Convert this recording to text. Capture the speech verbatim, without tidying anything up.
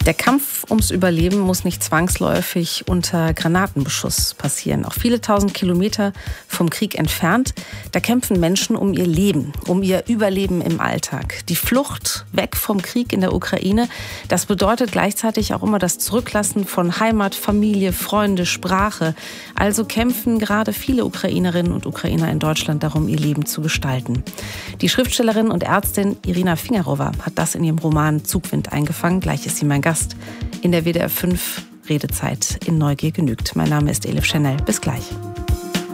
Der Kampf ums Überleben muss nicht zwangsläufig unter Granatenbeschuss passieren. Auch viele tausend Kilometer vom Krieg entfernt, da kämpfen Menschen um ihr Leben, um ihr Überleben im Alltag. Die Flucht weg vom Krieg in der Ukraine, das bedeutet gleichzeitig auch immer das Zurücklassen von Heimat, Familie, Freunde, Sprache. Also kämpfen gerade viele Ukrainerinnen und Ukrainer in Deutschland darum, ihr Leben zu gestalten. Die Schriftstellerin und Ärztin Irina Fingerowa hat das in ihrem Roman Zugwind eingefangen. Gleich ist sie mein Gast in der W D R fünf Redezeit in Neugier genügt. Mein Name ist Elif Schnell. Bis gleich.